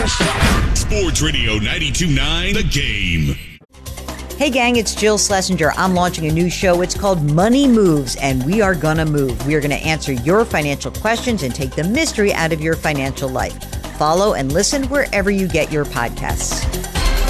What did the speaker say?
Sports Radio 92.9 The Game. Hey gang, it's Jill Schlesinger. I'm launching a new show. It's called Money Moves, and we are gonna move. We are gonna answer your financial questions and take the mystery out of your financial life. Follow and listen wherever you get your podcasts.